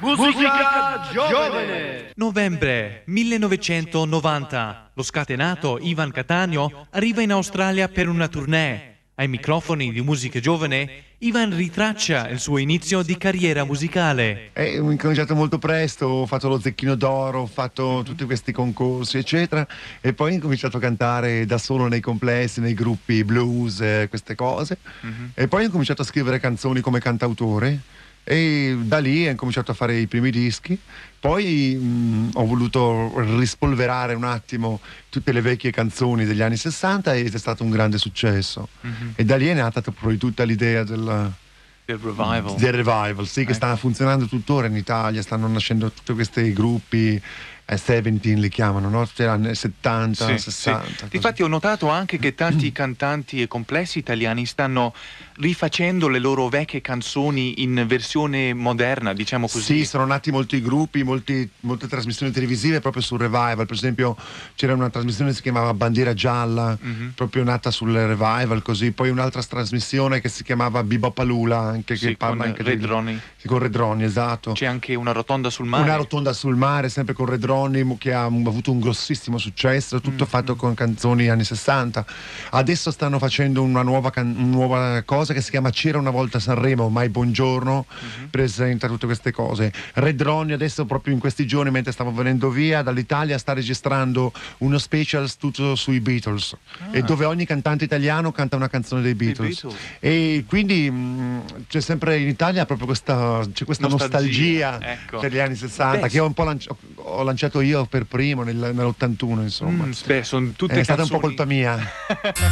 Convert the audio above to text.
Musica giovane! Novembre 1990. Lo scatenato Ivan Cattaneo arriva in Australia per una tournée. Ai microfoni di Musica Giovane, Ivan ritraccia il suo inizio di carriera musicale. Ho incominciato molto presto, ho fatto lo Zecchino d'Oro, ho fatto tutti questi concorsi, eccetera, e poi ho incominciato a cantare da solo nei complessi, nei gruppi blues, queste cose. E poi ho incominciato a scrivere canzoni come cantautore. E da lì ho cominciato a fare i primi dischi. Poi ho voluto rispolverare un attimo tutte le vecchie canzoni degli anni 60 ed è stato un grande successo. E da lì è nata poi tutta l'idea del revival, sì, che sta funzionando tuttora in Italia. Stanno nascendo tutti questi gruppi, 17 li chiamano, no? C'erano 70, Sì, 60. sì. Infatti ho notato anche che tanti cantanti e complessi italiani stanno rifacendo le loro vecchie canzoni in versione moderna, diciamo così. Sì, sono nati molti gruppi, molte trasmissioni televisive proprio sul revival. Per esempio c'era una trasmissione che si chiamava Bandiera Gialla, proprio nata sul revival, così. Poi un'altra trasmissione che si chiamava Bebopalula, anche che parla con anche Red Ronnie. Sì, con Red Ronnie, esatto. C'è anche una rotonda sul mare. Una rotonda sul mare, sempre con Red Ronnie, che ha avuto un grossissimo successo, tutto fatto con canzoni anni 60. Adesso stanno facendo una nuova cosa che si chiama C'era una volta Sanremo, Mai Buongiorno, presenta tutte queste cose. Red Ronnie adesso, proprio in questi giorni, mentre stavo venendo via dall'Italia, sta registrando uno special tutto sui Beatles, e dove ogni cantante italiano canta una canzone dei Beatles. E quindi c'è sempre in Italia proprio questa nostalgia, ecco, per gli anni 60, che ho un po' ho lanciato io per primo nell'81, insomma. Sono tutte è stata un po' canzoni colpa mia.